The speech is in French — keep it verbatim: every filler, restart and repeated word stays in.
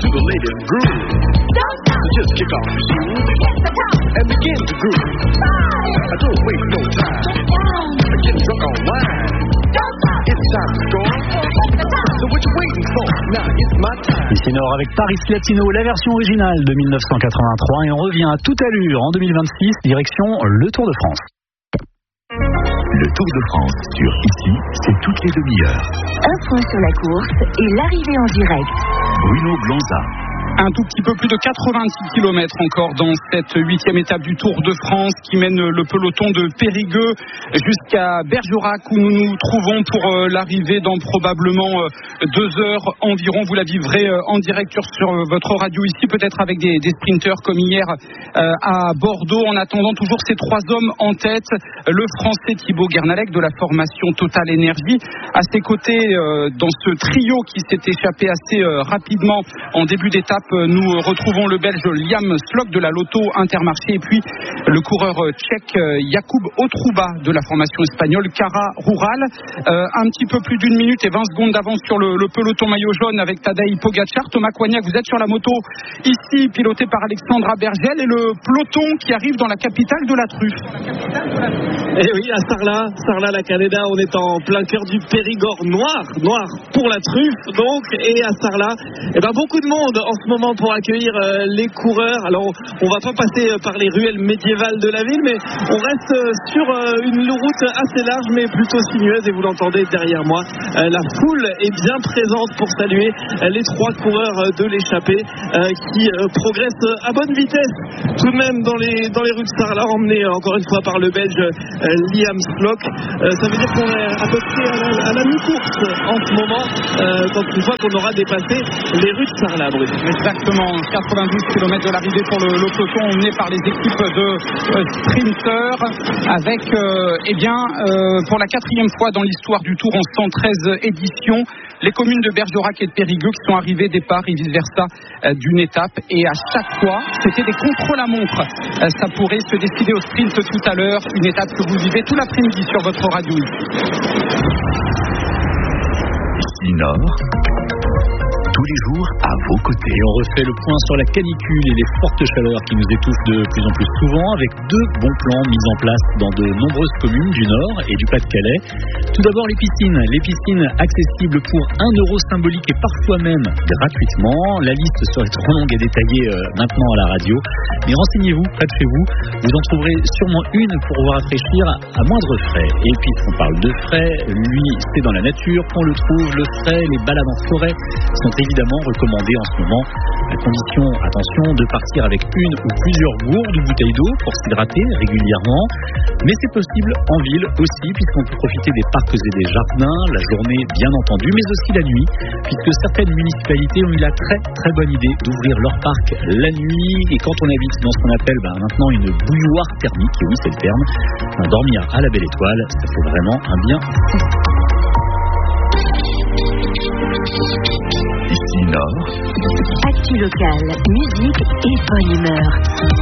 to the latest groove. Don't stop. So just kick off your shoes. Hit the top. And begin to groove. Five. I don't waste no time. Get down. Get drunk on wine. Don't stop. It's time to score. Hit the top. So what you waiting for? Now it's my time. Ici Nord avec Paris Latino, la version originale de mille neuf cent quatre-vingt-trois, et on revient à toute allure en deux mille vingt-six, direction le Tour de France. Le Tour de France sur Ici, c'est toutes les demi-heures. Un point sur la course et l'arrivée en direct. Bruno Blanza. Un tout petit peu plus de quatre-vingt-six kilomètres encore dans cette huitième étape du Tour de France qui mène le peloton de Périgueux jusqu'à Bergerac où nous nous trouvons pour l'arrivée dans probablement deux heures environ. Vous la vivrez en direct sur votre radio ici, peut-être avec des, des sprinteurs comme hier à Bordeaux. En attendant toujours ces trois hommes en tête, le Français Thibaut Guernalec de la formation Total Énergie. À ses côtés, dans ce trio qui s'est échappé assez rapidement en début d'étape, nous retrouvons le Belge Liam Slock de la Lotto Intermarché et puis le coureur tchèque Jakub Otruba de la formation espagnole Cara Rural. Euh, un petit peu plus d'une minute et vingt secondes d'avance sur le, le peloton maillot jaune avec Tadej Pogačar. Thomas Coignac, vous êtes sur la moto ici, piloté par Alexandra Bergel, et le peloton qui arrive dans la capitale de la truffe. Et oui, à Sarlat, Sarlat la Canéda, on est en plein cœur du Périgord noir, noir pour la truffe donc, et à Sarlat, et ben beaucoup de monde en ce moment pour accueillir euh, les coureurs. Alors on va pas passer par les ruelles médiévales de la ville, mais on reste sur euh, une route assez large mais plutôt sinueuse, et vous l'entendez derrière moi, euh, la foule est bien présente pour saluer euh, les trois coureurs euh, de l'échappée euh, qui euh, progressent à bonne vitesse tout de même dans les, dans les rues de Sarlat, emmenés euh, encore une fois par le Belge euh, Liam Slock. Euh, ça veut dire qu'on est à peu près à la, à la mi-course en ce moment, euh, quand une fois qu'on aura dépassé les rues de Sarlat, Bruno. Exactement, quatre-vingt-douze kilomètres de l'arrivée pour le, le peloton emmené par les équipes de euh, sprinteurs avec, euh, eh bien, euh, pour la quatrième fois dans l'histoire du Tour en cent treize éditions, les communes de Bergerac et de Périgueux qui sont arrivées départ et vice-versa euh, d'une étape, et à chaque fois, c'était des contre-la-montre. Euh, ça pourrait se décider au sprint tout à l'heure, une étape que vous vivez tout l'après-midi sur votre radio. Ici Nord, tous les jours à vos côtés. Et on refait le point sur la canicule et les fortes chaleurs qui nous étouffent de plus en plus souvent, avec deux bons plans mis en place dans de nombreuses communes du Nord et du Pas-de-Calais. Tout d'abord les piscines, les piscines accessibles pour un euro symbolique et parfois même gratuitement. La liste serait trop longue et détaillée euh, maintenant à la radio, mais renseignez-vous près de chez vous, vous en trouverez sûrement une pour vous rafraîchir à moindre frais. Et puisqu'on parle de frais, lui c'est dans la nature qu'on le trouve, le frais. Les balades en forêt sont évidemment recommandé en ce moment, à condition, attention, de partir avec une ou plusieurs gourdes ou bouteilles d'eau pour s'hydrater régulièrement. Mais c'est possible en ville aussi, puisqu'on peut profiter des parcs et des jardins, la journée bien entendu, mais aussi la nuit, puisque certaines municipalités ont eu la très très bonne idée d'ouvrir leur parc la nuit. Et quand on habite dans ce qu'on appelle ben, maintenant une bouilloire thermique, et oui c'est le terme, dormir à la belle étoile, ça fait vraiment un bien fou. Ici Nord. Actu locale, musique et bonne humeur.